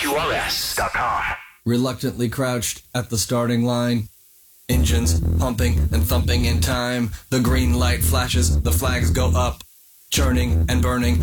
WQRS.com. Reluctantly crouched at the starting line. Engines pumping and thumping in time. The green light flashes, the flags go up. Churning and burning